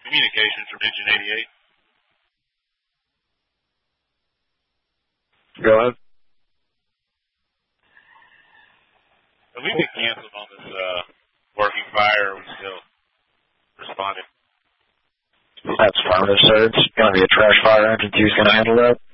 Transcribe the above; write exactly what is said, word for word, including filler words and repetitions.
Communications from Engine eighty-eight. Go ahead. Have we been canceled on this uh, working fire, or are we still responding? That's fine, sir. It's going to be a trash fire. Engine two is going to handle that.